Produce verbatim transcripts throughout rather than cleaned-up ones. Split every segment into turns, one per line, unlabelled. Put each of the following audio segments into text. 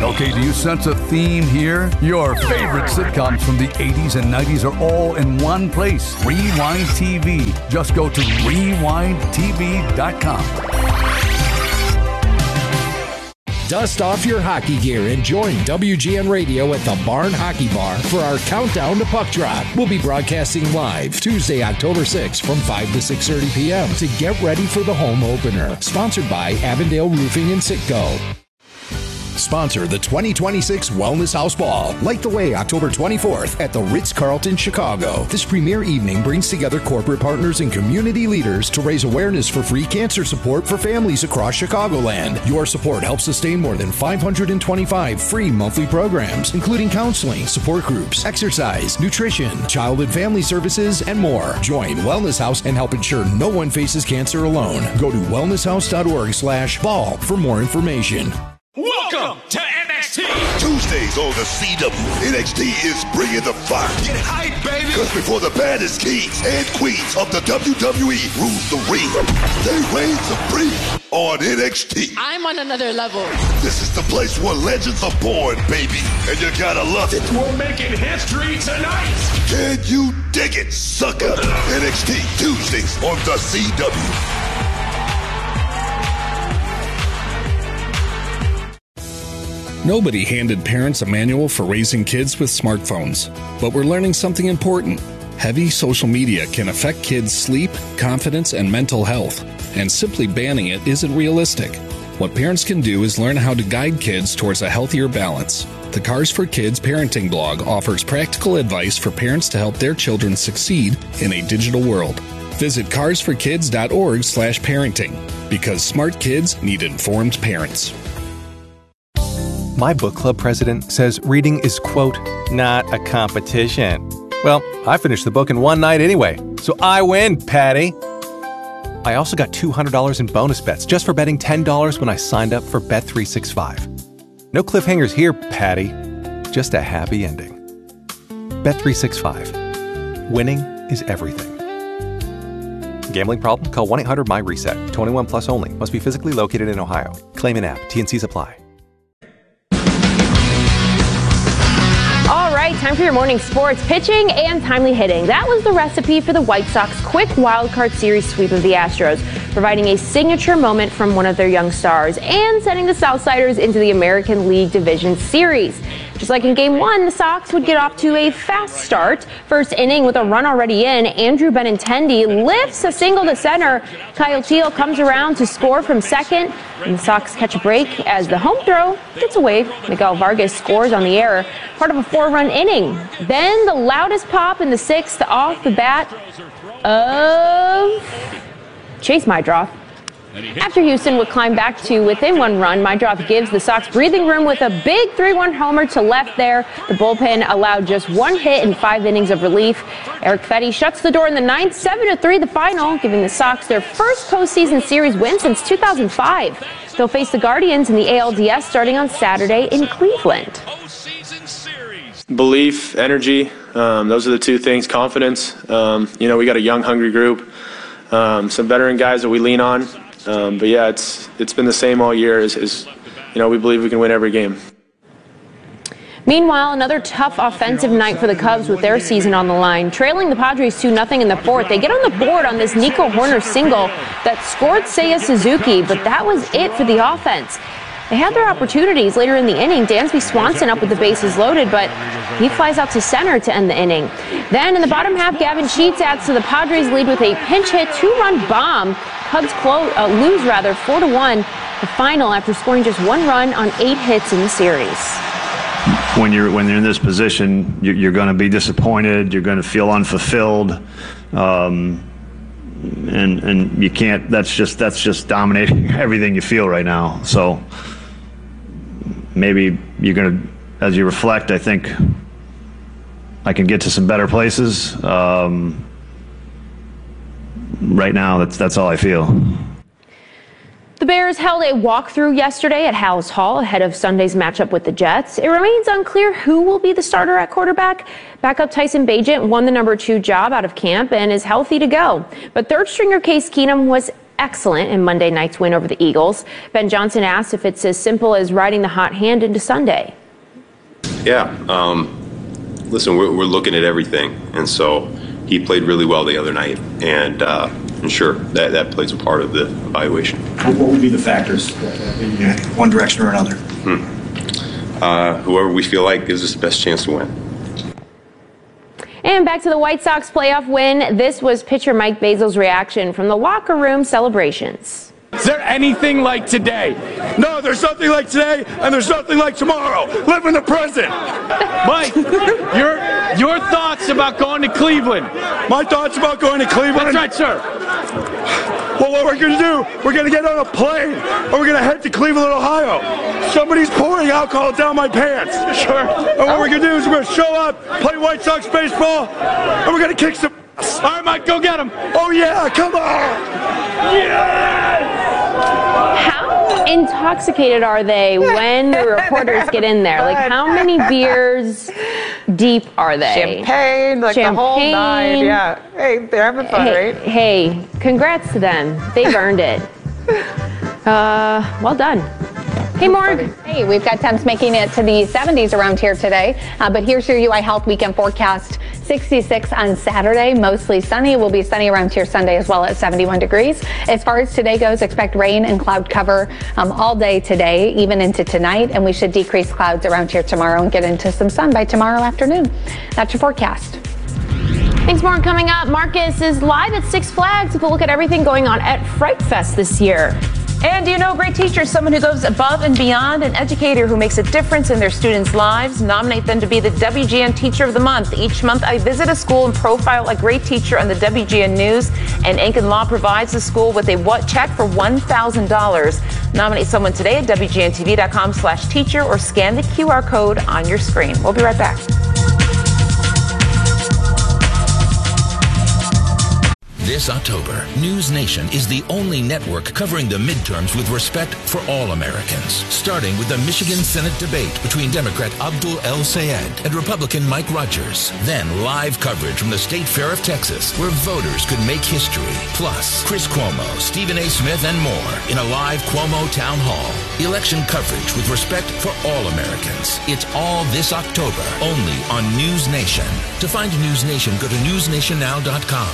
Okay, do you sense a theme here? Your favorite sitcoms from the eighties and nineties are all in one place. Rewind T V. Just go to rewind t v dot com.
Dust off your hockey gear and join W G N Radio at the Barn Hockey Bar for our countdown to puck drop. We'll be broadcasting live Tuesday, October sixth from five to six thirty p.m. to get ready for the home opener. Sponsored by Avondale Roofing and Citgo. Sponsor the twenty twenty-six Wellness House Ball. Light the way October twenty-fourth at the Ritz-Carlton, Chicago. This premier evening brings together corporate partners and community leaders to raise awareness for free cancer support for families across Chicagoland. Your support helps sustain more than five hundred twenty-five free monthly programs, including counseling, support groups, exercise, nutrition, child and family services, and more. Join Wellness House and help ensure no one faces cancer alone. Go to wellness house dot org slash ball for more information.
Welcome to N X T!
Tuesdays on the C W, N X T is bringing the fire.
Get hype, baby!
Because before the baddest kings and queens of the W W E rules the ring, they reign supreme on N X T.
I'm on another level.
This is the place where legends are born, baby, and you gotta love it.
We're making history tonight!
Can you dig it, sucker? N X T, Tuesdays on the C W.
Nobody handed parents a manual for raising kids with smartphones, but we're learning something important. Heavy social media can affect kids' sleep, confidence, and mental health, and simply banning it isn't realistic. What parents can do is learn how to guide kids towards a healthier balance. The Cars for Kids parenting blog offers practical advice for parents to help their children succeed in a digital world. Visit cars for kids dot org slash parenting, because smart kids need informed parents.
My book club president says reading is, quote, not a competition. Well, I finished the book in one night anyway, so I win, Patty. I also got two hundred dollars in bonus bets just for betting ten dollars when I signed up for Bet three sixty-five. No cliffhangers here, Patty. Just a happy ending. Bet three sixty-five. Winning is everything. Gambling problem? Call one eight hundred M Y reset. twenty-one plus only. Must be physically located in Ohio. Claim in app. T N Cs apply.
All right, time for your morning sports, pitching and timely hitting. That was the recipe for the White Sox quick wildcard series sweep of the Astros, providing a signature moment from one of their young stars and sending the Southsiders into the American League Division Series. Just like in game one, the Sox would get off to a fast start. First inning with a run already in, Andrew Benintendi lifts a single to center. Kyle Teel comes around to score from second, and the Sox catch a break as the home throw gets away. Miguel Vargas scores on the error, part of a four-run inning. Then the loudest pop in the sixth off the bat of Chase Meidroth. After Houston would climb back to within one run, Meidroth gives the Sox breathing room with a big three one homer to left there. The bullpen allowed just one hit in five innings of relief. Eric Fetty shuts the door in the ninth, seven to three the final, giving the Sox their first postseason series win since two thousand five. They'll face the Guardians in the A L D S starting on Saturday in Cleveland.
Belief, energy, um, those are the two things. Confidence. Um, you know, we got a young, hungry group, um, some veteran guys that we lean on. Um, but yeah, it's it's been the same all year. Is, is you know, we believe we can win every game.
Meanwhile, another tough offensive night for the Cubs with their season on the line. Trailing the Padres two nothing in the fourth, they get on the board on this Nico Hoerner single that scored Seiya Suzuki, but that was it for the offense. They had their opportunities later in the inning. Dansby Swanson up with the bases loaded, but he flies out to center to end the inning. Then in the bottom half, Gavin Sheets adds to the Padres' lead with a pinch hit two-run bomb. Cubs close, uh, lose rather four to one the final after scoring just one run on eight hits in the series.
When you're when you're in this position, you're, you're going to be disappointed. You're going to feel unfulfilled, um, and and you can't. That's just that's just dominating everything you feel right now. So maybe you're going to, as you reflect, I think I can get to some better places. Um, right now, that's that's all I feel.
The Bears held a walkthrough yesterday at Halas Hall ahead of Sunday's matchup with the Jets. It remains unclear who will be the starter at quarterback. Backup Tyson Bagent won the number two job out of camp and is healthy to go. But third stringer Case Keenum was excellent in Monday night's win over the Eagles. Ben Johnson asked if it's as simple as riding the hot hand into Sunday.
Yeah, um, listen, we're, we're looking at everything, and so he played really well the other night, and, uh, and sure, that, that plays a part of the evaluation.
What would be the factors in one direction or another?
Hmm. Uh, whoever we feel like gives us the best chance to win.
And back to the White Sox playoff win. This was pitcher Mike Basil's reaction from the locker room celebrations.
Is there anything like today?
No, there's nothing like today, and there's nothing like tomorrow. Live in the present.
Mike, your your thoughts about going to Cleveland?
My thoughts about going to Cleveland?
That's right, sir.
Well, what we're going to do, we're going to get on a plane, and we're going to head to Cleveland, Ohio. Somebody's pouring alcohol down my pants.
Sure.
And what we're going to do is we're going to show up, play White Sox baseball, and we're going to kick some ass.
All right, Mike, go get him.
Oh, yeah, come on.
Yes!
How intoxicated are they when the reporters get in there? Like, how many beers deep are they?
Champagne, like
Champagne.
the whole nine. Yeah. Hey, they're having fun,
hey,
right?
Hey, congrats to them. They've earned it. Uh, well done. Hey, Morg.
Hey, we've got temps making it to the seventies around here today. Uh, but here's your U I Health weekend forecast. sixty-six on Saturday, mostly sunny. It will be sunny around here Sunday as well at seventy-one degrees. As far as today goes, expect rain and cloud cover um, all day today, even into tonight. And we should decrease clouds around here tomorrow and get into some sun by tomorrow afternoon. That's your forecast.
Thanks, Morg. Coming up, Marcus is live at Six Flags with a look at everything going on at Fright Fest this year.
And do you know a great teacher is someone who goes above and beyond, an educator who makes a difference in their students' lives? Nominate them to be the W G N Teacher of the Month. Each month, I visit a school and profile a great teacher on the W G N News. And Incan Law provides the school with a what check for one thousand dollars. Nominate someone today at W G N T V dot com slash teacher or scan the Q R code on your screen. We'll be right back.
This October, News Nation is the only network covering the midterms with respect for all Americans. Starting with the Michigan Senate debate between Democrat Abdul El-Sayed and Republican Mike Rogers. Then live coverage from the State Fair of Texas, where voters could make history. Plus, Chris Cuomo, Stephen A. Smith, and more in a live Cuomo Town Hall. Election coverage with respect for all Americans. It's all this October, only on News Nation. To find News Nation, go to news nation now dot com.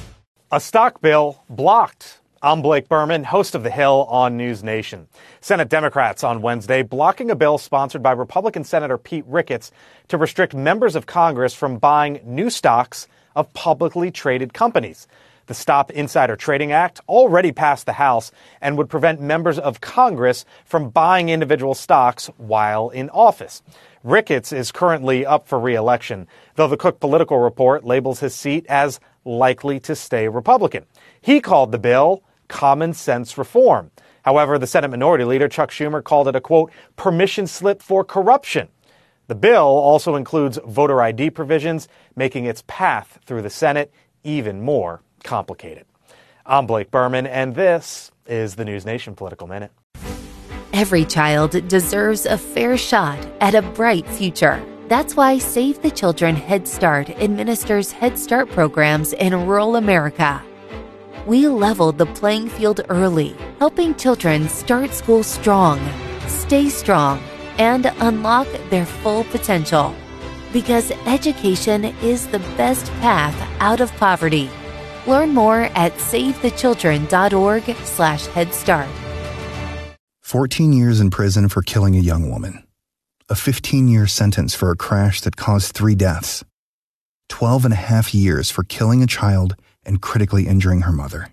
A stock bill blocked. I'm Blake Berman, host of The Hill on News Nation. Senate Democrats on Wednesday blocking a bill sponsored by Republican Senator Pete Ricketts to restrict members of Congress from buying new stocks of publicly traded companies. The Stop Insider Trading Act already passed the House and would prevent members of Congress from buying individual stocks while in office. Ricketts is currently up for re-election, though the Cook Political Report labels his seat as likely to stay Republican. He called the bill common sense reform. However, the Senate Minority Leader Chuck Schumer called it a, quote, permission slip for corruption. The bill also includes voter I D provisions, making its path through the Senate even more complicated. I'm Blake Berman, and this is the News Nation Political Minute.
Every child deserves a fair shot at a bright future. That's why Save the Children Head Start administers Head Start programs in rural America. We leveled the playing field early, helping children start school strong, stay strong, and unlock their full potential. Because education is the best path out of poverty. Learn more at save the children dot org slash head start.
fourteen years in prison for killing a young woman. A fifteen-year sentence for a crash that caused three deaths. twelve and a half years for killing a child and critically injuring her mother.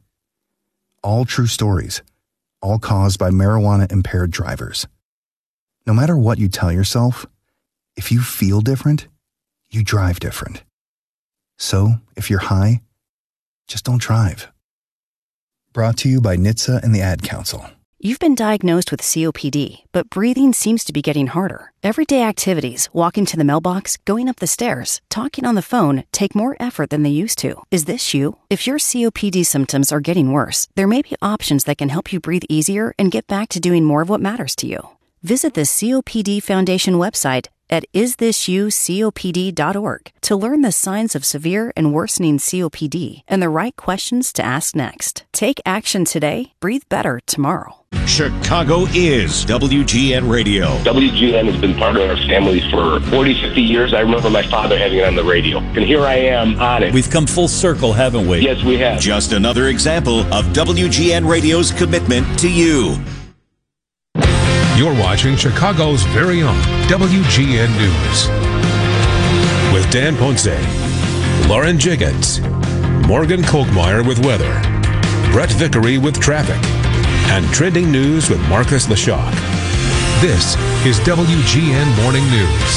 All true stories, all caused by marijuana-impaired drivers. No matter what you tell yourself, if you feel different, you drive different. So, if you're high, just don't drive. Brought to you by N H T S A and the Ad Council.
You've been diagnosed with C O P D, but breathing seems to be getting harder. Everyday activities, walking to the mailbox, going up the stairs, talking on the phone, take more effort than they used to. Is this you? If your C O P D symptoms are getting worse, there may be options that can help you breathe easier and get back to doing more of what matters to you. Visit the C O P D Foundation website at is this you C O P D dot org to learn the signs of severe and worsening C O P D and the right questions to ask next. Take action today. Breathe better tomorrow.
Chicago is W G N Radio.
W G N has been part of our family for forty, fifty years. I remember my father having it on the radio. And here I am on it.
We've come full circle, haven't we?
Yes, we have.
Just another example of W G N Radio's commitment to you.
You're watching Chicago's very own W G N News. With Dan Ponce, Lauren Jiggins, Morgan Kolkmeyer with weather, Brett Vickery with traffic, and trending news with Marcus Leshock. This is W G N Morning News.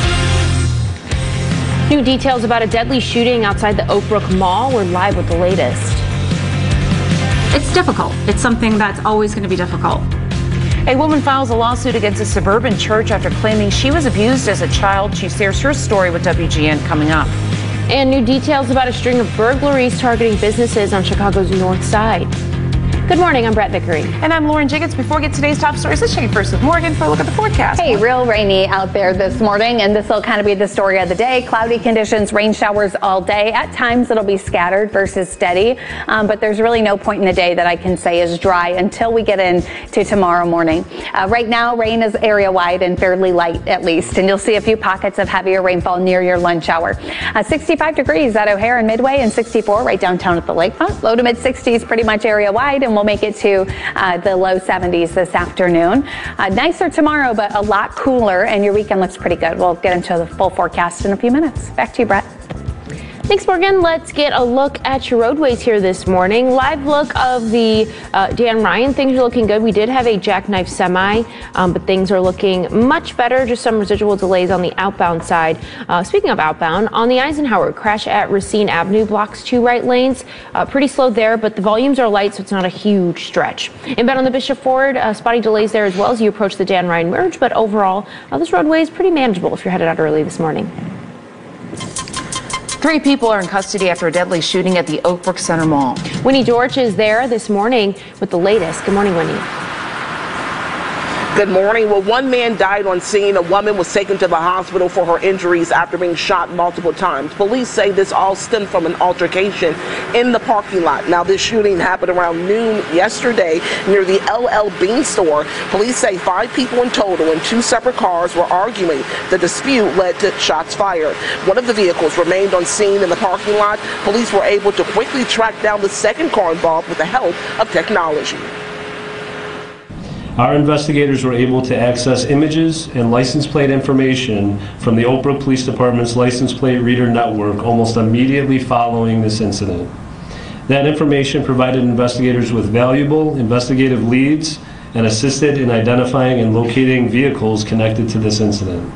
New details about a deadly shooting outside the Oak Brook Mall. We're live with the latest.
It's difficult. It's something that's always going to be difficult.
A woman files a lawsuit against a suburban church after claiming she was abused as a child. She shares her story with W G N coming up.
And new details about a string of burglaries targeting businesses on Chicago's north side. Good morning, I'm Brett Vickery.
And I'm Lauren Jiggins. Before we get to today's top stories, let's check in first with Morgan for a look at the forecast.
Hey, real rainy out there this morning, and this will kind of be the story of the day. Cloudy conditions, rain showers all day. At times it'll be scattered versus steady, um, but there's really no point in the day that I can say is dry until we get into tomorrow morning. Uh, right now, rain is area-wide and fairly light at least, and you'll see a few pockets of heavier rainfall near your lunch hour. Uh, sixty-five degrees at O'Hare and Midway, and sixty-four right downtown at the lakefront. Low to mid sixties pretty much area-wide, and we'll make it to uh, the low seventies this afternoon. Uh, nicer tomorrow, but a lot cooler, and your weekend looks pretty good. We'll get into the full forecast in a few minutes. Back to you, Brett.
Thanks, Morgan. Let's get a look at your roadways here this morning. Live look of the uh, Dan Ryan. Things are looking good. We did have a jackknife semi, um, but things are looking much better. Just some residual delays on the outbound side. Uh, speaking of outbound, on the Eisenhower, crash at Racine Avenue blocks two right lanes. Uh, pretty slow there, but the volumes are light, so it's not a huge stretch. Inbound on the Bishop Ford, uh, spotty delays there as well as you approach the Dan Ryan merge, but overall, uh, this roadway is pretty manageable if you're headed out early this morning.
Three people are in custody after a deadly shooting at the Oak Brook Center Mall.
Winnie George is there this morning with the latest. Good morning, Winnie.
Good morning. Well, one man died on scene. A woman was taken to the hospital for her injuries after being shot multiple times. Police say this all stemmed from an altercation in the parking lot. Now, this shooting happened around noon yesterday near the L L Bean store. Police say five people in total in two separate cars were arguing. The dispute led to shots fired. One of the vehicles remained on scene in the parking lot. Police were able to quickly track down the second car involved with the help of technology.
Our investigators were able to access images and license plate information from the Oak Brook Police Department's license plate reader network almost immediately following this incident. That information provided investigators with valuable investigative leads and assisted in identifying and locating vehicles connected to this incident.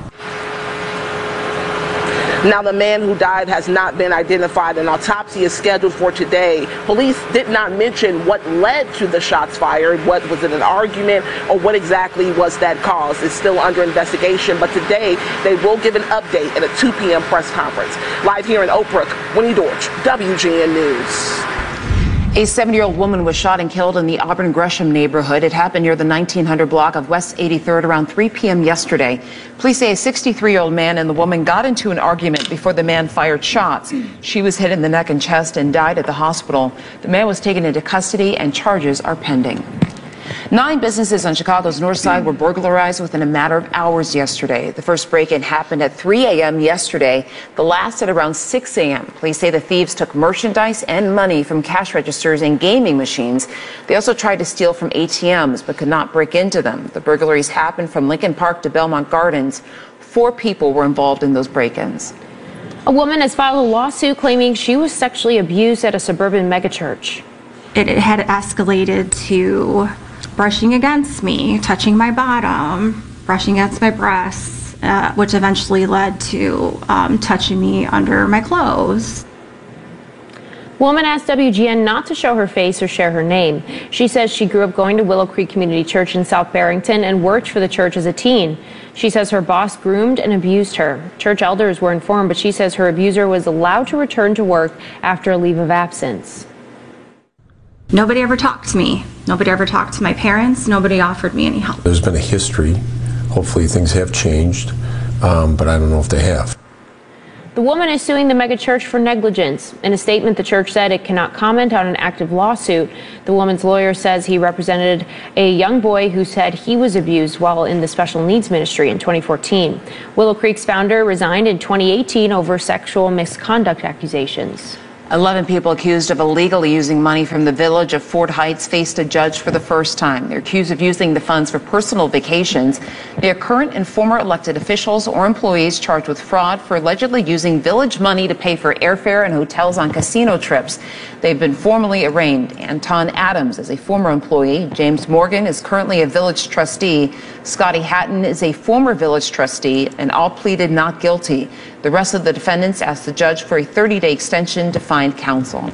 Now, the man who died has not been identified. An autopsy is scheduled for today. Police did not mention what led to the shots fired. What was it, an argument, or what exactly was that cause? It's still under investigation, but today they will give an update at a two p m press conference. Live here in Oak Brook, Winnie George, W G N News.
A seventy-year-old woman was shot and killed in the Auburn Gresham neighborhood. It happened near the nineteen hundred block of West eighty-third around three p m yesterday. Police say a sixty-three-year-old man and the woman got into an argument before the man fired shots. She was hit in the neck and chest and died at the hospital. The man was taken into custody and charges are pending. Nine businesses on Chicago's north side were burglarized within a matter of hours yesterday. The first break-in happened at three a m yesterday. The last at around six a m Police say the thieves took merchandise and money from cash registers and gaming machines. They also tried to steal from A T Ms but could not break into them. The burglaries happened from Lincoln Park to Belmont Gardens. Four people were involved in those break-ins.
A woman has filed a lawsuit claiming she was sexually abused at a suburban megachurch.
It, it had escalated to brushing against me, touching my bottom, brushing against my breasts, uh, which eventually led to um, touching me under my clothes.
Woman asked W G N not to show her face or share her name. She says she grew up going to Willow Creek Community Church in South Barrington and worked for the church as a teen. She says her boss groomed and abused her. Church elders were informed, but she says her abuser was allowed to return to work after a leave of absence.
Nobody ever talked to me. Nobody ever talked to my parents. Nobody offered me any help.
There's been a history. Hopefully things have changed.
um, but I don't know if they have.
The woman is suing the megachurch for negligence. In a statement, the church said it cannot comment on an active lawsuit. The woman's lawyer says he represented a young boy who said he was abused while in the special needs ministry in twenty fourteen. Willow Creek's founder resigned in twenty eighteen over sexual misconduct accusations.
eleven people accused of illegally using money from the village of Fort Heights faced a judge for the first time. They're accused of using the funds for personal vacations. They are current and former elected officials or employees charged with fraud for allegedly using village money to pay for airfare and hotels on casino trips. They've been formally arraigned. Anton Adams is a former employee. James Morgan is currently a village trustee. Scotty Hatton is a former village trustee, and all pleaded not guilty. The rest of the defendants asked the judge for a thirty-day extension to find counsel.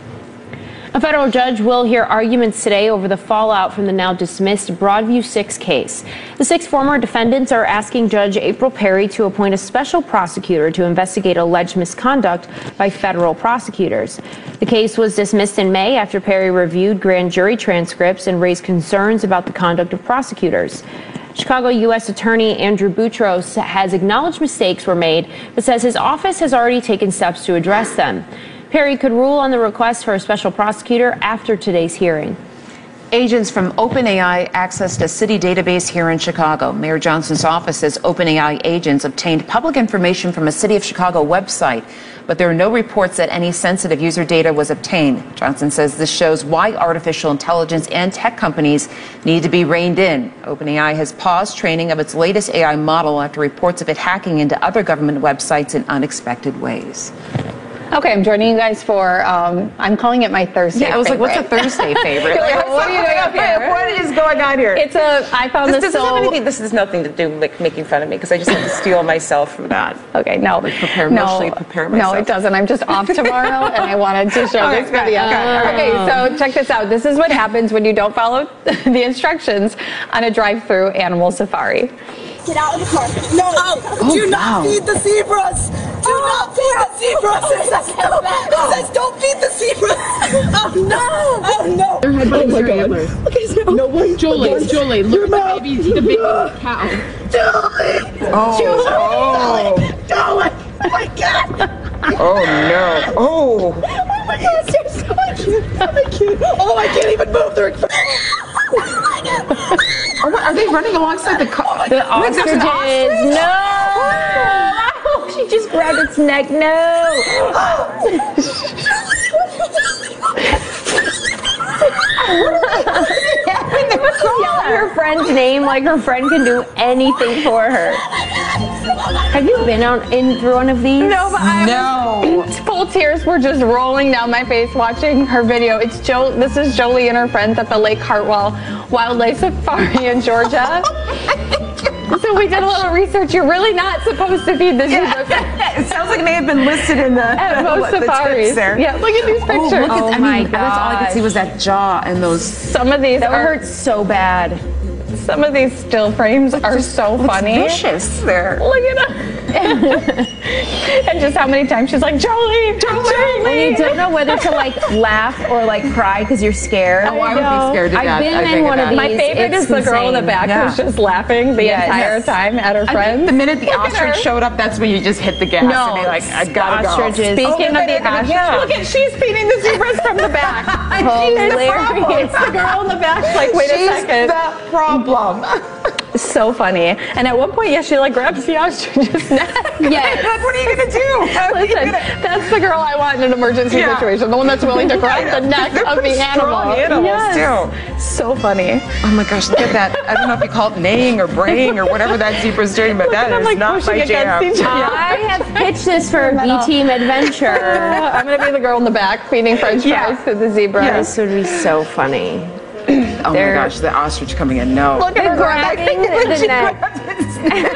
A federal judge will hear arguments today over the fallout from the now dismissed Broadview six case. The six former defendants are asking Judge April Perry to appoint a special prosecutor to investigate alleged misconduct by federal prosecutors. The case was dismissed in May after Perry reviewed grand jury transcripts and raised concerns about the conduct of prosecutors. Chicago U S Attorney Andrew Boutros has acknowledged mistakes were made, but says his office has already taken steps to address them. Perry could rule on the request for a special prosecutor after today's hearing.
Agents from OpenAI accessed a city database here in Chicago. Mayor Johnson's office says OpenAI agents obtained public information from a City of Chicago website, but there are no reports that any sensitive user data was obtained. Johnson says this shows why artificial intelligence and tech companies need to be reined in. OpenAI has paused training of its latest A I model after reports of it hacking into other government websites in unexpected ways.
Okay, I'm joining you guys for, um, I'm calling it my Thursday
Yeah, I was
favorite.
like, what's a Thursday favorite?
Like,
Like,
what are you doing up here?
What is going on here?
It's a, I found
this
this,
doesn't
so...
have anything, this has nothing to do with like, making fun of me because I just have to steel myself from that.
Okay, no.
Like prepare,
no,
emotionally prepare myself.
No, it doesn't. I'm just off tomorrow and I wanted to show
Okay,
this video.
okay, all right.
Okay, so check this out. This is what happens when you don't follow the instructions on a drive-through animal safari.
Get out of the car. No,
Oh,
do not
wow.
feed the zebras. Do not feed the zebras. It says, no, it says don't feed the zebras. Oh, no. Oh, no.
Their head
Oh, my God.
antlers.
Okay, so no one.
Julie, Julie, look at the baby, the baby cow.
Julie.
Oh,
Julie.
oh.
Julie. Oh, my God.
Oh, no. Oh.
Oh, my God. They're so cute. Oh, my cute. Oh, I can't even move. They're.
Oh, what, are they running alongside the car?
The ostriches. No!
Oh, she just grabbed its neck. No!
She's yelling her friend's name like her friend can do anything for her. Have you been on in through one of these?
No, but I
No.
was, full tears were just rolling down my face watching her video. It's Jo. This is Jolie and her friends at the Lake Hartwell Wildlife Safari in Georgia. So we did a little research. You're really not supposed to feed the zebras.
It sounds like it may have been listed in the,
At most
the
safaris.
tips there.
Yeah, look at these pictures.
Oh, look at,
Oh
I
my
mean, that's all I could see was that jaw and those.
Some of these
That
are,
hurts so bad.
some of these still frames are so funny.
Vicious there.
Look at them. And just how many times she's like, Jolie, Jolie.
And you don't know whether to like laugh or like cry because you're scared.
Oh, I would be scared to death.
I've been
I
in
think
one
of
of
that.
these.
My favorite
It's
is the girl in the
insane.
back
Yeah.
who's just laughing the
Yes.
entire
Yes.
time at her
I
friends.
think the minute the
Look at
ostrich
her.
showed up, that's when you just hit the gas
No,
and be like, I gotta
ostriches.
go.
Speaking
Oh,
of the
they're gonna-
ostrich,
yeah.
look at she's feeding the zebras from the back.
Hilarious.
It's the girl in the back. Like, wait
She's
a second.
the problem.
So funny. And at one point, yeah, she like grabs the ostrich's neck.
Yes.
What are you gonna do? How are you
Listen,
gonna-
that's the girl I want in an emergency
Yeah.
situation. The one that's willing to grab the neck
They're
of the
pretty strong
animal.
animals,
Yes. So funny.
Oh my gosh, look at that. I don't know if you call it neighing or braying or whatever that zebra's doing, but that
I'm
is
like
not
pushing
my
against
jam.
each other.
I have pitched this for a B-Team adventure.
I'm gonna be the girl in the back feeding French fries
Yeah.
to the zebra.
This would be so funny.
Oh
They're-
my gosh, the ostrich coming in. No.
Look at her
grabbing
grabbing
the
she
neck.
grabbed its neck.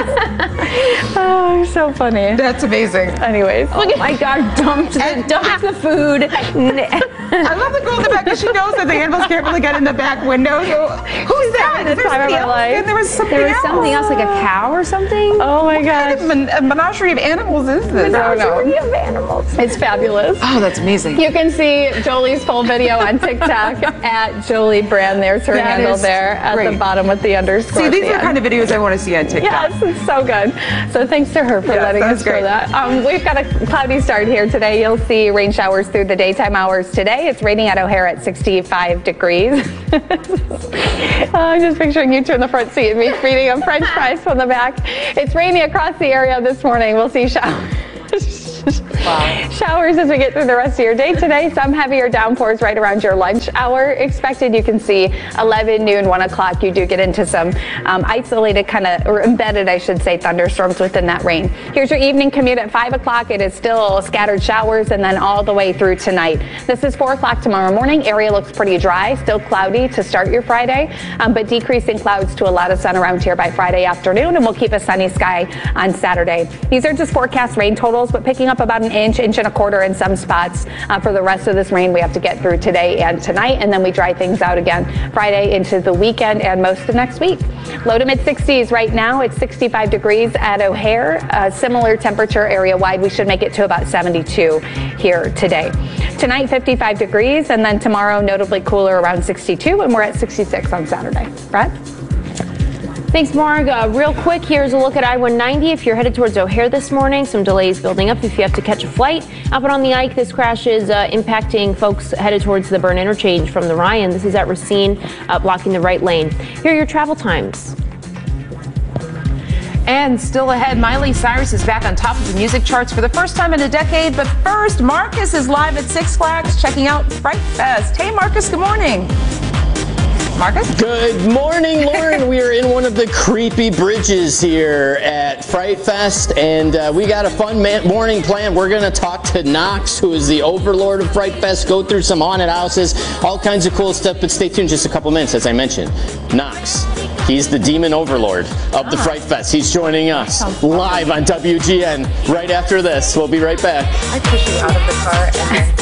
Oh, so funny.
That's amazing.
Anyways, look
Oh
at
my God, dumped the, dumped the food.
I love the girl in the back because she knows that the animals can't really get in the back window. So who's that?
the
Is there
time of
somebody
her
else?
life.
Yeah, there was something
There was
else.
something else, like a cow or something.
Oh my
What
gosh.
kind of men- a menagerie of animals is this? I don't know.
of animals. It's fabulous.
Oh, that's amazing.
You can see Jolie's full video on TikTok at Jolie Brand. There's her
That
handle
is
there at
great.
the bottom with the underscore.
See,
at
these
the
are the
end.
kind of videos I want to see on TikTok.
Yes, it's so good. So So thanks to her for
Yeah,
letting
that's
us know
great.
that. Um, we've got a cloudy start here today. You'll see rain showers through the daytime hours today. It's raining at O'Hare at sixty-five degrees. I'm just picturing you two in the front seat and me feeding them French fries from the back. It's raining across the area this morning. We'll see showers. Wow. Showers as we get through the rest of your day today. Some heavier downpours right around your lunch hour expected. You can see eleven, noon, one o'clock. You do get into some um, isolated kind of, or embedded, I should say, thunderstorms within that rain. Here's your evening commute at five o'clock. It is still scattered showers and then all the way through tonight. This is four o'clock tomorrow morning. Area looks pretty dry, still cloudy to start your Friday, um, but decreasing clouds to a lot of sun around here by Friday afternoon, and we'll keep a sunny sky on Saturday. These are just forecast rain totals, but picking up about an inch, inch and a quarter in some spots uh, for the rest of this rain we have to get through today and tonight, and then we dry things out again Friday into the weekend and most of next week. Low to mid sixties right now. It's sixty-five degrees at O'Hare. Uh, similar temperature area wide. We should make it to about seventy-two here today. Tonight, fifty-five degrees, and then tomorrow notably cooler around sixty-two, and we're at sixty-six on Saturday. Brad?
Thanks, Marg. Uh, real quick, here's a look at I one ninety. If you're headed towards O'Hare this morning, some delays building up if you have to catch a flight. Up and on the Ike, this crash is uh, impacting folks headed towards the Byrne interchange from the Ryan. This is at Racine, uh, blocking the right lane. Here are your travel times.
And still ahead, Miley Cyrus is back on top of the music charts for the first time in a decade. But first, Marcus is live at Six Flags checking out Fright Fest. Hey, Marcus, good morning. Marcus?
Good morning, Lauren. We are in one of the creepy bridges here at Fright Fest, and uh, we got a fun man- morning planned. We're going to talk to Knox, who is the overlord of Fright Fest, go through some haunted houses, all kinds of cool stuff, but stay tuned just a couple minutes, as I mentioned. Knox, he's the demon overlord of the ah. Fright Fest. He's joining us live on W G N right after this. We'll be right back.
I push you out of the car and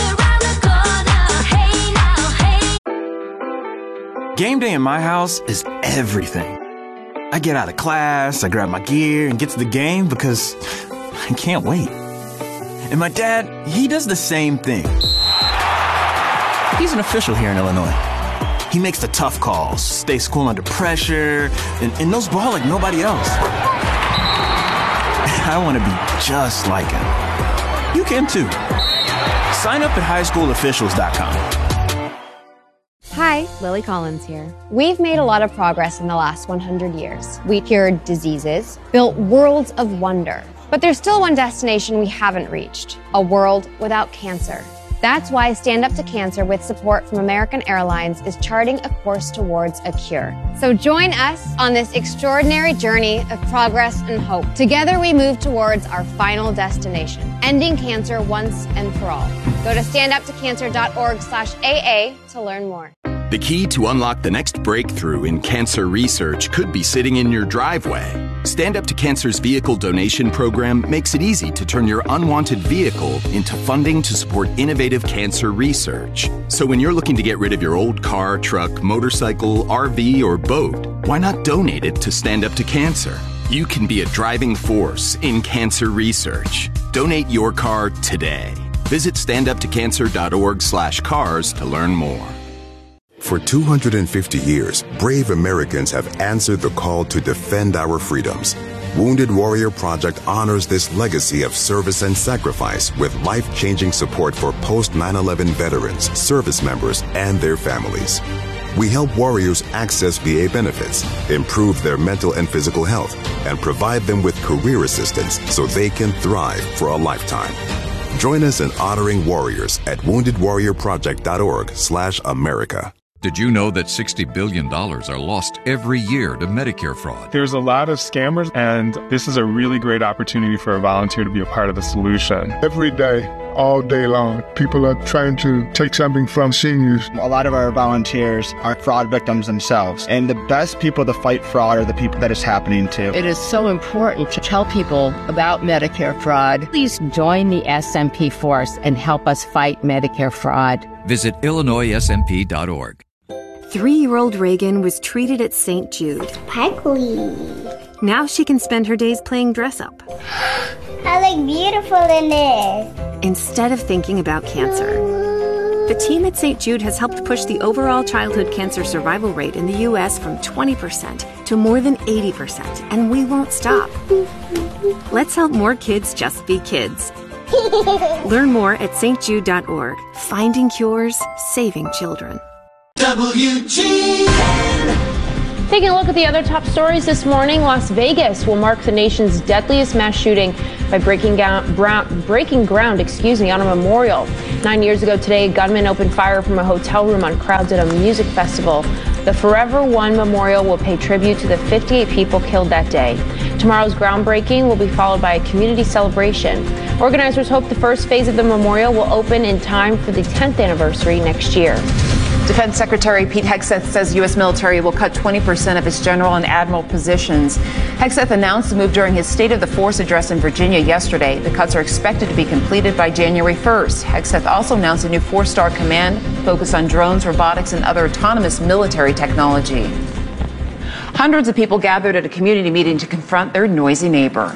Game day in my house is everything. I get out of class, I grab my gear, and get to the game because I can't wait. And my dad, he does the same thing. He's an official here in Illinois. He makes the tough calls, stays cool under pressure, and, and knows ball like nobody else. I want to be just like him. You can too. Sign up at high school officials dot com.
Hi, Lily Collins here. We've made a lot of progress in the last one hundred years. We cured diseases, built worlds of wonder. But there's still one destination we haven't reached, a world without cancer. That's why Stand Up to Cancer, with support from American Airlines, is charting a course towards a cure. So join us on this extraordinary journey of progress and hope. Together we move towards our final destination, ending cancer once and for all. Go to stand up to cancer dot org slash A A to learn more.
The key to unlock the next breakthrough in cancer research could be sitting in your driveway. Stand Up to Cancer's vehicle donation program makes it easy to turn your unwanted vehicle into funding to support innovative cancer research. So when you're looking to get rid of your old car, truck, motorcycle, R V, or boat, why not donate it to Stand Up to Cancer? You can be a driving force in cancer research. Donate your car today. Visit stand up to cancer dot org slash cars to learn more.
For two hundred fifty years, brave Americans have answered the call to defend our freedoms. Wounded Warrior Project honors this legacy of service and sacrifice with life-changing support for post nine eleven veterans, service members, and their families. We help warriors access V A benefits, improve their mental and physical health, and provide them with career assistance so they can thrive for a lifetime. Join us in honoring warriors at wounded warrior project dot org slash America.
Did you know that sixty billion dollars are lost every year to Medicare fraud?
There's a lot of scammers, and this is a really great opportunity for a volunteer to be a part of the solution.
Every day, all day long, people are trying to take something from seniors.
A lot of our volunteers are fraud victims themselves, and the best people to fight fraud are the people that it's happening to.
It is so important to tell people about Medicare fraud. Please join the S M P force and help us fight Medicare fraud.
Visit illinois s m p dot org.
Three-year-old Reagan was treated at Saint Jude.
Sparkly.
Now she can spend her days playing dress-up.
I look beautiful in this.
Instead of thinking about cancer. The team at Saint Jude has helped push the overall childhood cancer survival rate in the U S from twenty percent to more than eighty percent, and we won't stop. Let's help more kids just be kids. Learn more at s t jude dot org. Finding cures, saving children.
W G N.
Taking a look at the other top stories this morning, Las Vegas will mark the nation's deadliest mass shooting by breaking, down, brown, breaking ground excuse me, on a memorial. Nine years ago today, a gunman opened fire from a hotel room on crowds at a music festival. The Forever One Memorial will pay tribute to the fifty-eight people killed that day. Tomorrow's groundbreaking will be followed by a community celebration. Organizers hope the first phase of the memorial will open in time for the tenth anniversary next year.
Defense Secretary Pete Hegseth says U S military will cut twenty percent of its general and admiral positions. Hegseth announced the move during his State of the Force address in Virginia yesterday. The cuts are expected to be completed by January first. Hegseth also announced a new four-star command focused on drones, robotics, and other autonomous military technology. Hundreds of people gathered at a community meeting to confront their noisy neighbor.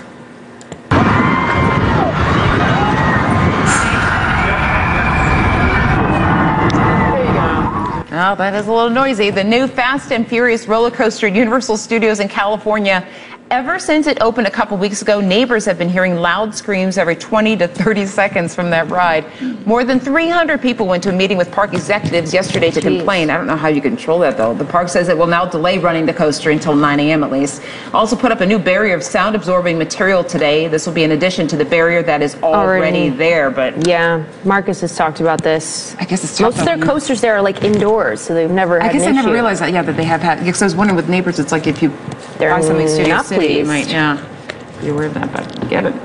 Oh, that is a little noisy. The new Fast and Furious roller coaster at Universal Studios in California. Ever since it opened a couple weeks ago, neighbors have been hearing loud screams every twenty to thirty seconds from that ride. More than three hundred people went to a meeting with park executives yesterday to Jeez. complain. I don't know how you control that, though. The park says it will now delay running the coaster until nine a.m. at least. Also put up a new barrier of sound-absorbing material today. This will be in addition to the barrier that is already, already there. But
yeah, Marcus has talked about this.
I guess it's
most of their coasters there are like indoors, so they've never had
I guess
an
I never
issue.
realized that. Yeah, that they have had. Because I was wondering with neighbors, it's like if you
They're
buy something Studio
not
City, you
pleased.
might, yeah. You're aware of that, but get it.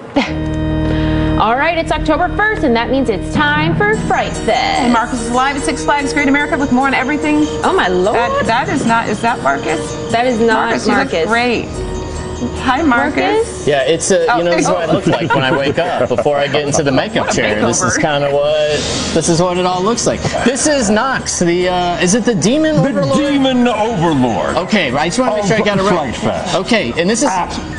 All right, it's October first, and that means it's time for Fright Fest.
Hey, Marcus is live at Six Flags Great America with more on everything.
Oh, my Lord.
That, that is not, is that Marcus?
That is not
Marcus.
Marcus.
You look great. Hi, Marcus.
Marcus?
Yeah, it's a,
Oh,
you know, this is what I
oh.
look like when I wake up before I get into the makeup chair. This is kind of what, this is what it all looks like. This is Knox, the, uh, is it the Demon
The
Overlord?
Demon Overlord.
Okay, I just want to make sure I got it right.
Fright Fest.
Okay, and this is...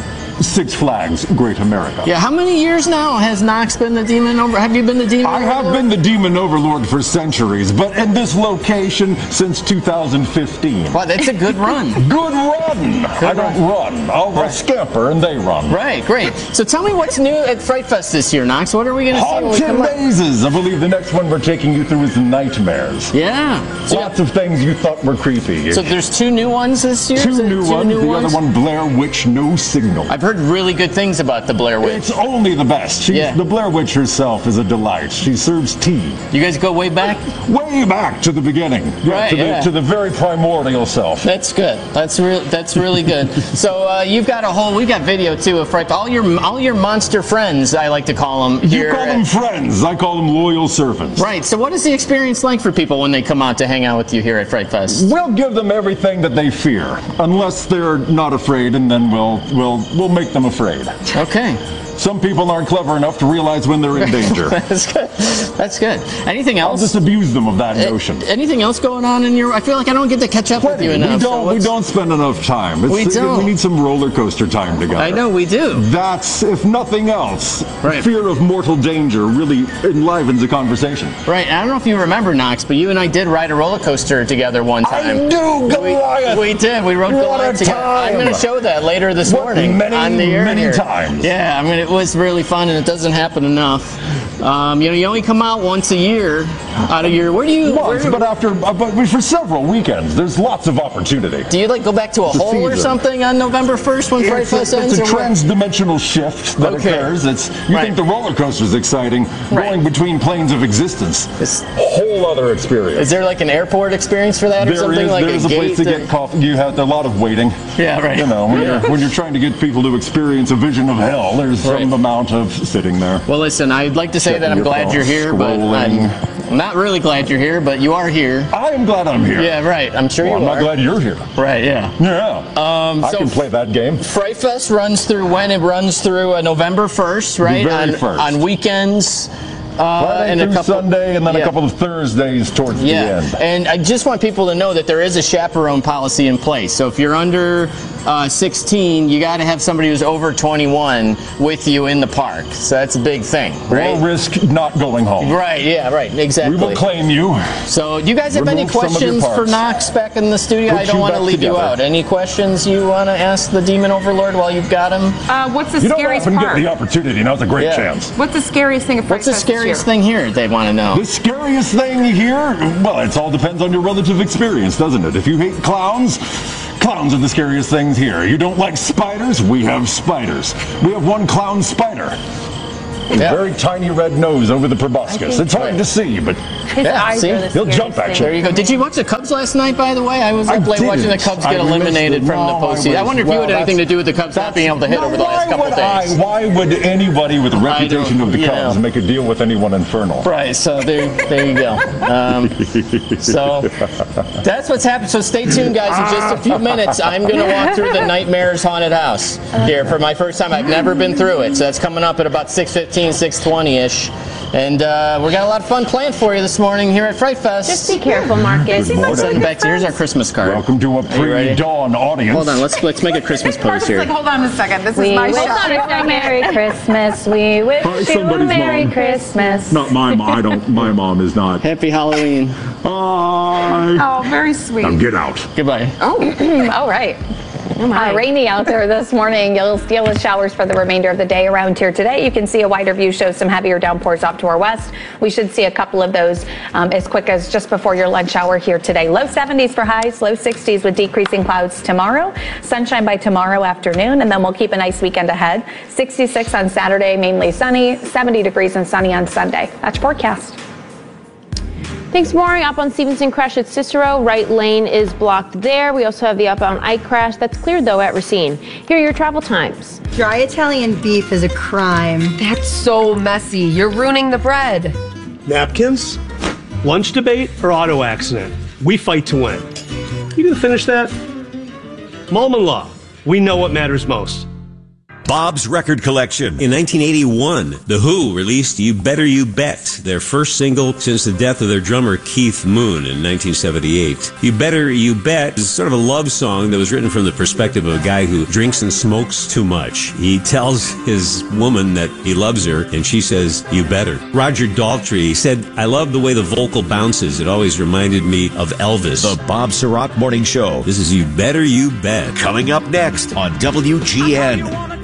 Six Flags Great America.
Yeah, how many years now has Knox been the Demon Overlord? Have you been the Demon
I
Overlord?
have been the Demon Overlord for centuries, but in this location since two thousand fifteen.
Wow, that's a good run.
Good run! I don't run. I'll right. scamper and they run.
Right, great. So tell me what's new at Fright Fest this year, Knox. What are we going to see when we
Haunted
come up?
mazes. I believe the next one we're taking you through is Nightmares.
Yeah. So
Lots of things you thought were creepy.
So there's two new ones this year?
Two new
two
ones.
New
the
ones?
other one, Blair Witch No Signal.
I've heard really good things about the Blair Witch.
It's only the best. She's,
Yeah.
The Blair Witch herself is a delight. She serves tea.
You guys go way back?
Way back to the beginning. Yeah,
Right,
to, the,
yeah.
to the very primordial self.
That's good. That's real. That's really good. So uh, you've got a whole. We've got video too of Fright. All your all your monster friends, I like to call them.
You
here
call
at-
them friends. I call them loyal servants.
Right. So what is the experience like for people when they come out to hang out with you here at Fright Fest?
We'll give them everything that they fear, unless they're not afraid, and then we'll we'll we'll make them afraid.
Okay.
Some people aren't clever enough to realize when they're in danger.
That's good. That's good. Anything else?
I'll just abuse them of that notion.
Anything else going on in your? I feel like I don't get to catch up with you enough.
We
so
don't. we
what's-
don't spend enough time. It's,
We don't.
We need some roller coaster time together.
I know we do.
That's, if nothing else,
Right.
fear of mortal danger really enlivens a conversation.
Right. I don't know if you remember, Knox, but you and I did ride a roller coaster together one time.
I do, Goliath.
We, we did. We rode
What
Goliath
a
together. I'm going to
time.
show that later this
What,
morning
many,
on the air
many
here.
times.
Yeah, I mean it was really fun, and it doesn't happen enough. Um, you know, you only come out once a year out of your. Where do you?
Once,
where,
but after, uh, but for several weekends, there's lots of opportunity.
do you like go back to a
The
hole or
season.
something on November first when Fright
It's a,
Fest
it's
ends?
a
or what?
trans-dimensional shift that
Okay.
occurs. It's you
Right.
think the roller coaster's exciting,
Right.
going between planes of existence.
It's-
Whole other experience.
Is there like an airport experience for that or
There
something
is-
like
there's
a,
a, place
gate
to get coffee. You have a lot of waiting.
Yeah, right.
You know, when,
Yeah.
you're, when you're trying to get people to experience a vision of hell, there's
Right.
some amount of sitting there.
Well, listen, I'd like to say
Checking
that I'm
your
glad
phone,
you're here, but
scrolling.
I'm not really glad you're here, but you are here.
I am glad I'm here.
Yeah, right. I'm sure
Well,
you
I'm
are.
not glad you're here.
Right, yeah.
Yeah.
Um,
I
so
can play that game.
Fright Fest runs through when? It runs through uh, November first, right?
very
on,
first.
on weekends. Uh,
Friday
and
through
a couple,
Sunday, and then
yeah.
a couple of Thursdays towards
Yeah,
the end.
and I just want people to know that there is a chaperone policy in place. So if you're under uh, sixteen, you got to have somebody who's over twenty-one with you in the park. So that's a big thing, right?
Or risk not going home.
Right, yeah, right, exactly.
We will claim you.
So do you guys have
Remove
any questions for Knox back in the studio?
Put
I don't
you
want to
back
leave
together.
you out. Any questions you want to ask the Demon Overlord while you've got him?
Uh, what's the
You don't
scariest
often
part?
get the opportunity. Now it's a great
Yeah.
chance.
What's the scariest thing? Of
What's the
Fright Fest this
scariest
year?
thing here they want to know?
The scariest thing here? Well, it all depends on your relative experience, doesn't it? If you hate clowns, clowns are the scariest things here. You don't like spiders? We have spiders. We have one clown spider.
Yeah.
Very tiny red nose over the proboscis. It's hard to see, but
His eyes
see?
are the
he'll jump
scariest
at
thing.
you.
There you go. Did you watch the Cubs last night, by the way? I was
I
up late watching the
didn't.
Cubs
I
get
missed
eliminated
it.
from the
No, I
postseason. I,
was-
wonder if
well,
you had anything to
that's-
do with the Cubs not being able to hit
No,
over the last
why
couple
would
of days.
I, why would anybody with the reputation
don't-
of the
you
Cubs
know.
make a deal with anyone infernal?
Right, so there, there you go. Um, so that's what's happened. So stay tuned, guys. In just a few minutes, I'm going to walk through the Nightmares Haunted House here for my first time. I've never been through it, so that's coming up at about six fifteen, six twenty-ish. And uh, we got a lot of fun planned for you this morning here at Fright Fest.
Just be careful, Marcus.
Good morning.
Sitting back to here's our Christmas card.
Welcome to a pre-dawn audience.
Hold on, let's let's make a Christmas pose here.
Like, hold on a second. This
We
is my
wish
shot.
you a Merry Christmas. We wish
Hi,
you a
somebody's
Merry
mom.
Christmas.
Not my mom. I don't. My mom is not.
Happy Halloween.
Hi.
Oh, very sweet.
Now get out.
Goodbye.
Oh,
All right. Uh, rainy out there this morning. You'll deal with showers for the remainder of the day around here today. You can see a wider view shows some heavier downpours off to our west. We should see a couple of those um, as quick as just before your lunch hour here today. Low seventies for highs, low sixties with decreasing clouds tomorrow. Sunshine by tomorrow afternoon, and then we'll keep a nice weekend ahead. sixty-six on Saturday, mainly sunny, seventy degrees and sunny on Sunday. That's your forecast.
Thanks, Maury. Up on Stevenson Crash at Cicero. Right lane is blocked there. We also have the up on Ike Crash. That's cleared, though, at Racine. Here are your travel times.
Dry Italian beef is a crime.
That's so messy. You're ruining the bread.
Napkins? Lunch debate or auto accident? We fight to win. You gonna finish that? Mulman Law. We know what matters most.
Bob's Record Collection. In nineteen eighty-one, The Who released You Better You Bet, their first single since the death of their drummer Keith Moon in nineteen seventy-eight. You Better You Bet is sort of a love song that was written from the perspective of a guy who drinks and smokes too much. He tells his woman that he loves her, and she says, you better. Roger Daltrey said, I love the way the vocal bounces. It always reminded me of Elvis.
The Bob Surratt Morning Show.
This is You Better You Bet.
Coming up next on W G N.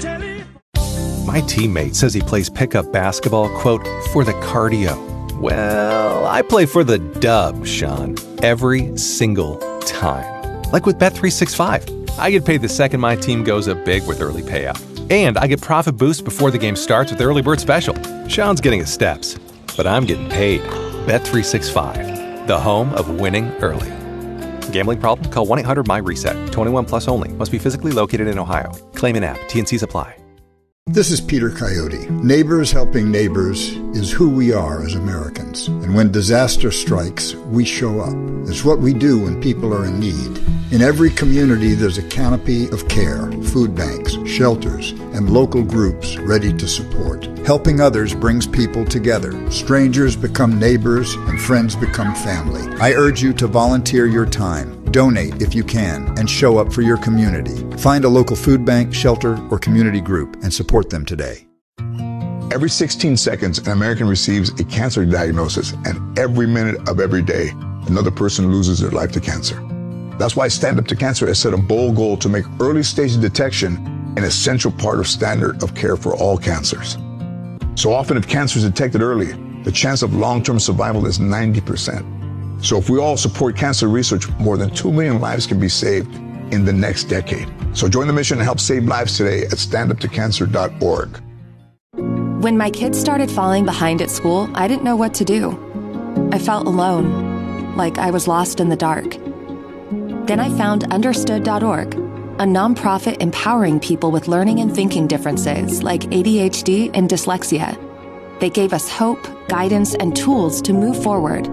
My teammate says he plays pickup basketball, quote, for the cardio. Well, I play for the dub, Sean, every single time. Like with Bet three sixty-five. I get paid the second my team goes up big with early payout. And I get profit boosts before the game starts with Early Bird Special. Sean's getting his steps, but I'm getting paid. Bet three sixty-five, the home of winning early. Gambling problem? Call one eight hundred my reset. twenty-one plus only. Must be physically located in Ohio. Claim in app. T N Cs apply.
This is Peter Coyote. Neighbors helping neighbors is who we are as Americans. And when disaster strikes, we show up. It's what we do when people are in need. In every community, there's a canopy of care, food banks, shelters, and local groups ready to support. Helping others brings people together. Strangers become neighbors, and friends become family. I urge you to volunteer your time. Donate if you can, and show up for your community. Find a local food bank, shelter, or community group and support them today.
Every sixteen seconds, an American receives a cancer diagnosis, and every minute of every day, another person loses their life to cancer. That's why Stand Up to Cancer has set a bold goal to make early stage detection an essential part of standard of care for all cancers. So often, if cancer is detected early, the chance of long-term survival is ninety percent. So if we all support cancer research, more than two million lives can be saved in the next decade. So join the mission and help save lives today at stand up to cancer dot org.
When my kids started falling behind at school, I didn't know what to do. I felt alone, like I was lost in the dark. Then I found understood dot org, a nonprofit empowering people with learning and thinking differences like A D H D and dyslexia. They gave us hope, guidance, and tools to move forward.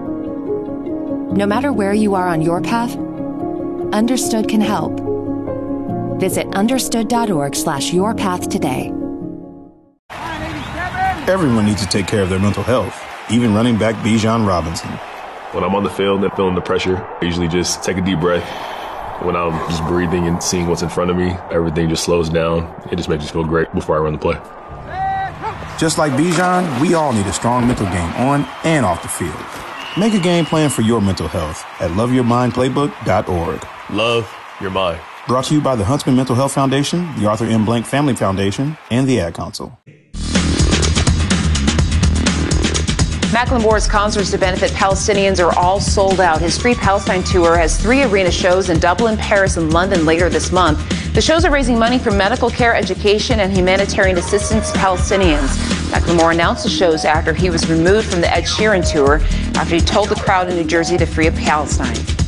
No matter where you are on your path, Understood can help. Visit understood dot org slash your path today.
Everyone needs to take care of their mental health, even running back Bijan Robinson.
When I'm on the field and feeling the pressure, I usually just take a deep breath,
When I'm just breathing and seeing what's in front of me, everything just slows down. It just makes me feel great before I run the play.
Just like Bijan, we all need a strong mental game on and off the field. Make a game plan for your mental health at love your mind playbook dot org.
Love your mind.
Brought to you by the Huntsman Mental Health Foundation, the Arthur M. Blank Family Foundation, and the Ad Council.
Macklemore's concerts to benefit Palestinians are all sold out. His Free Palestine tour has three arena shows in Dublin, Paris, and London later this month. The shows are raising money for medical care, education, and humanitarian assistance to Palestinians. Macklemore announced the shows after he was removed from the Ed Sheeran tour after he told the crowd in New Jersey to free up Palestine.